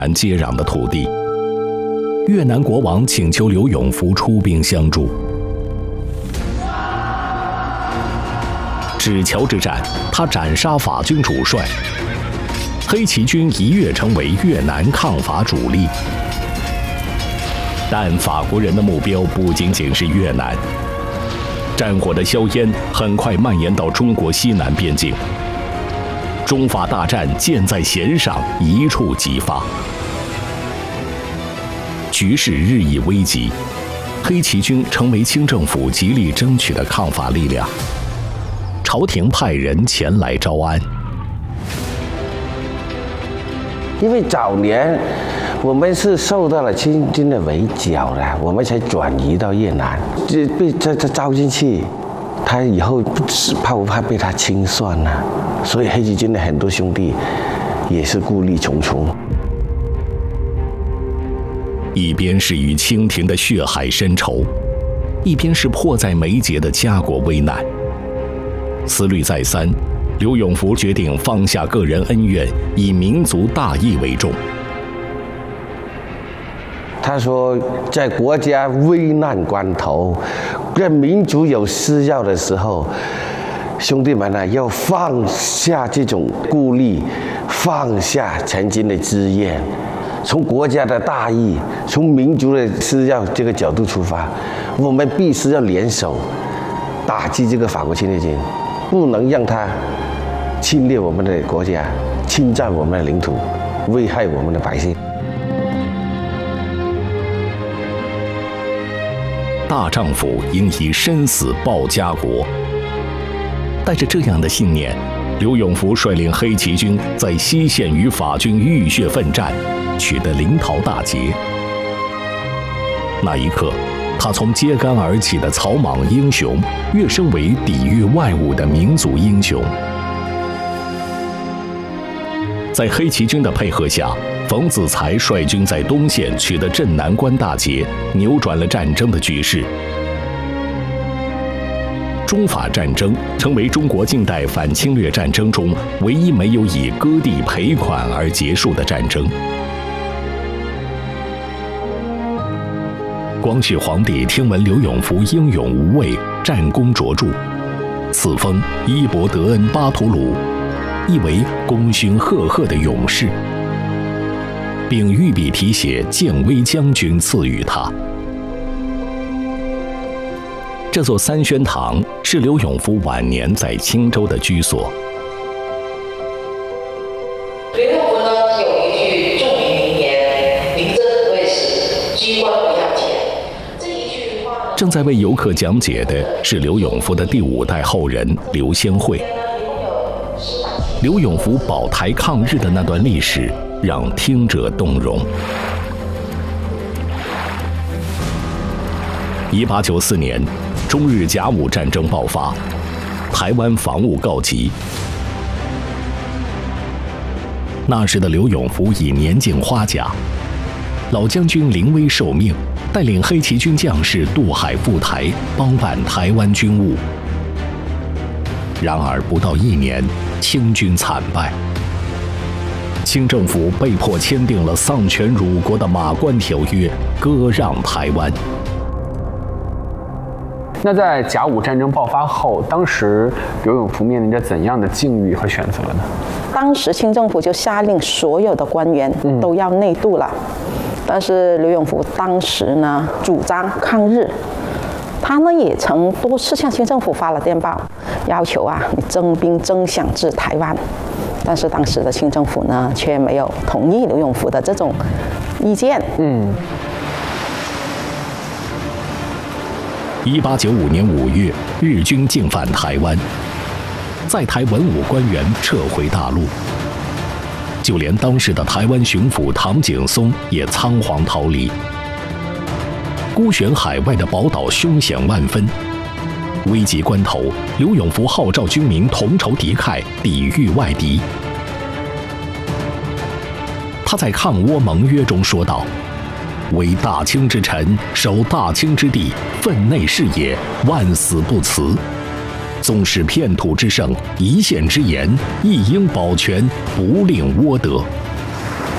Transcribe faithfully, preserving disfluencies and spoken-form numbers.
接壤的土地。越南国王请求刘永福出兵相助。纸桥之战，他斩杀法军主帅，黑旗军一跃成为越南抗法主力。但法国人的目标不仅仅是越南，战火的硝烟很快蔓延到中国西南边境。中法大战箭在弦上，一触即发。局势日益危急，黑旗军成为清政府极力争取的抗法力量。朝廷派人前来招安。 因为早年我们是受到了清军的围剿了，我们才转移到越南，这被这这招进去，他以后怕不怕被他清算呢？所以黑旗军的很多兄弟也是顾虑重重。 一边是与清廷的血海深仇，一边是迫在眉睫的家国危难。思虑再三，刘永福决定放下个人恩怨，以民族大义为重。 他说，在国家危难关头，在民族有需要的时候，兄弟们呢、啊、要放下这种顾虑，放下曾经的志愿，从国家的大义，从民族的需要这个角度出发，我们必须要联手打击这个法国侵略军，不能让他侵略我们的国家，侵占我们的领土，危害我们的百姓。 大丈夫应以身死报家国。带着这样的信念，刘永福率领黑旗军在西线与法军浴血奋战，取得临洮大捷。那一刻，他从揭竿而起的草莽英雄，跃升为抵御外侮的民族英雄。在黑旗军的配合下，冯子材率军在东线取得镇南关大捷，扭转了战争的局势。中法战争成为中国近代反侵略战争中唯一没有以割地赔款而结束的战争。光绪皇帝听闻刘永福英勇无畏，战功卓著，赐封伊伯德恩巴图鲁，意为功勋赫赫的勇士，并御笔题写建威将军赐予他。这座三宣堂是刘永福晚年在青州的居所。 刘永福呢有一句著名名言：“临阵不畏死，机关不要钱。”这一句话正在为游客讲解的是刘永福的第五代后人刘先惠。刘永福保台抗日的那段历史，让听者动容。一八九四年，中日甲午战争爆发，台湾防务告急。那时的刘永福已年近花甲，老将军临危受命，带领黑旗军将士渡海赴台，帮办台湾军务。然而不到一年，清军惨败，清政府被迫签订了丧权辱国的《马关条约》，割让台湾。 那在甲午战争爆发后，当时刘永福面临着怎样的境遇和选择呢？ 当时清政府就下令所有的官员都要内渡了，嗯、但是刘永福当时呢主张抗日，他呢也曾多次向清政府发了电报，要求啊你征兵征饷至台湾，但是当时的清政府呢却没有同意刘永福的这种意见。 嗯。 一八九五年五月，日军进犯台湾，在台文武官员撤回大陆，就连当时的台湾巡抚唐景崧也仓皇逃离。孤悬海外的宝岛凶险万分，危急关头，刘永福号召军民同仇敌忾，抵御外敌。他在抗倭盟约中说道：“为大清之臣，守大清之地，分内事也，万死不辞。纵使片土之盛，一线之言，亦应保全，不令倭得。”